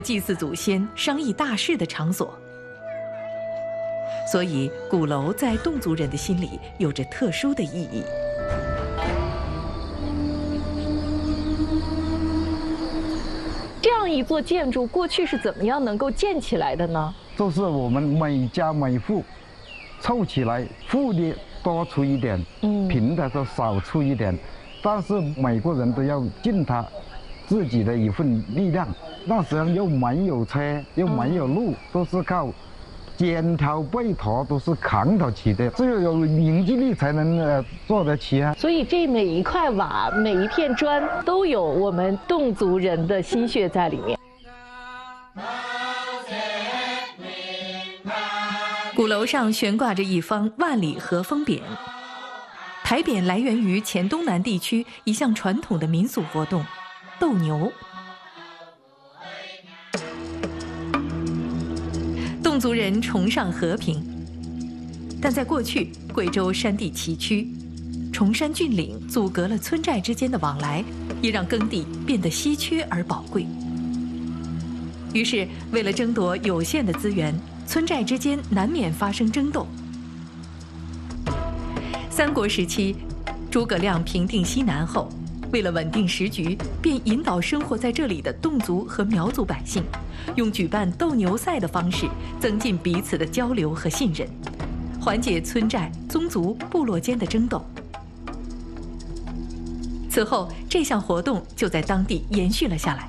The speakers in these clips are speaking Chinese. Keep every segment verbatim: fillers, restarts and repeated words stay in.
祭祀祖先、商议大事的场所。所以，鼓楼在侗族人的心里有着特殊的意义。 这样一座建筑，过去是怎么样能够建起来的呢？ 就是我们每家每户凑起来，富的多出一点，嗯，贫的就少出一点，但是每个人都要尽他自己的一份力量。那时候又没有车，又没有路，嗯、都是靠肩头背头都是扛得起的，只有有凝聚力才能呃做得起啊。 所以这每一块瓦、每一片砖都有我们侗族人的心血在里面。 鼓楼上悬挂着一方万里河风匾，牌匾来源于黔东南地区一项传统的民俗活动——斗牛。侗族人崇尚和平，但在过去，贵州山地崎岖，崇山峻岭阻隔了村寨之间的往来，也让耕地变得稀缺而宝贵。于是，为了争夺有限的资源，村寨之间难免发生争斗。三国时期，诸葛亮平定西南后，为了稳定时局，便引导生活在这里的侗族和苗族百姓，用举办斗牛赛的方式增进彼此的交流和信任，缓解村寨、宗族、部落间的争斗。此后，这项活动就在当地延续了下来。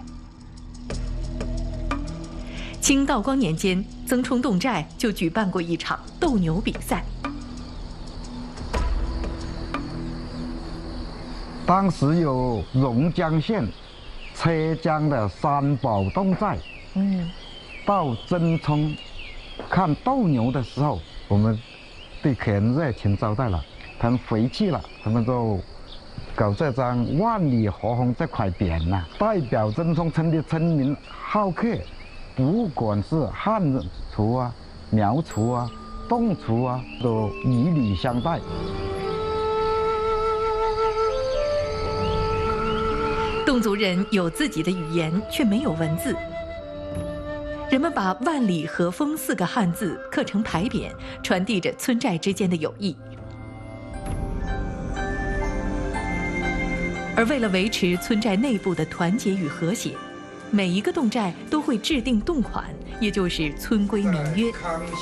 清道光年间，曾冲侗寨就举办过一场斗牛比赛。 当时有榕江县车江的三宝侗寨，嗯，到曾冲看斗牛的时候，我们对客人热情招待了。他们回去了，他们就搞这张万里河风这块匾呐、啊，代表曾冲村的村民好客。不管是汉族啊、苗族啊、侗族啊，都以礼相待。 侗族人有自己的语言，却没有文字。人们把“万里河风”四个汉字刻成牌匾，传递着村寨之间的友谊。而为了维持村寨内部的团结与和谐，每一个侗寨都会制定侗款，也就是村规民约。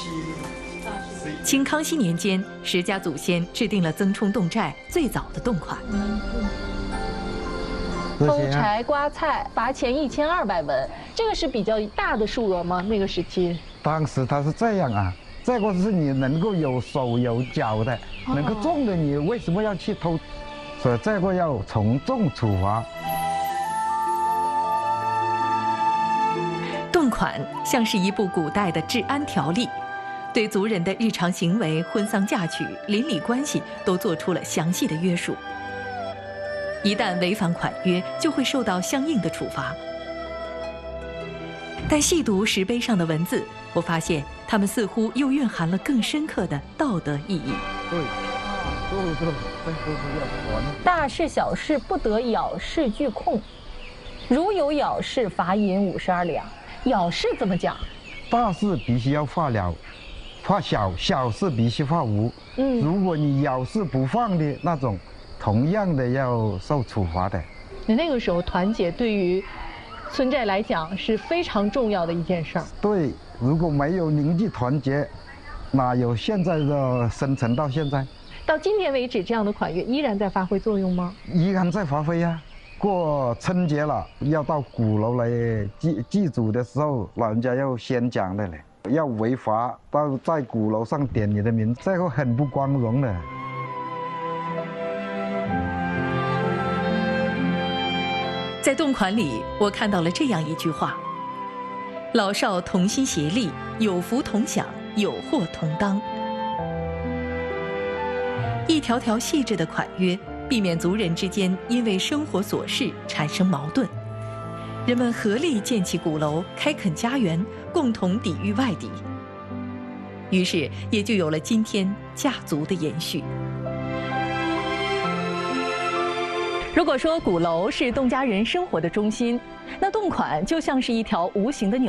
清康熙年间，石家祖先制定了曾冲侗寨最早的侗款。 偷柴刮菜罚钱一千二百文，这个是比较大的数额吗？那个时期？ 当时他是这样啊，这个是你能够有手有脚的，哦、能够种的，你为什么要去偷？所以这个要从重处罚。 侗款像是一部古代的治安条例，对族人的日常行为、婚丧嫁娶、邻里关系都做出了详细的约束。一旦违反款约，就会受到相应的处罚。但细读石碑上的文字，我发现它们似乎又蕴含了更深刻的道德意义。 对，对对，这都是要还。 大事小事不得咬事俱控，如有咬事，罚银五十二两。咬事怎么讲？ 大事必须要化了，化小；小事必须化无。嗯，如果你咬事不放的那种，同样的要受处罚的。 你那个时候团结对于村寨来讲是非常重要的一件事儿。 对，如果没有凝聚团结，哪有现在的生存到现在？ 到今天为止，这样的款约依然在发挥作用吗？ 依然在发挥呀、啊。过春节了，要到鼓楼来祭祭祖的时候，老人家要先讲的嘞，要违法到在鼓楼上点你的名字，这个很不光荣的。 在侗款里，我看到了这样一句话：老少同心协力，有福同享，有祸同当。一条条细致的款约，避免族人之间因为生活琐事产生矛盾。人们合力建起鼓楼，开垦家园，共同抵御外敌。于是，也就有了今天家族的延续。如果说鼓楼是侗家人生活的中心， 那动款就像是一条无形的纽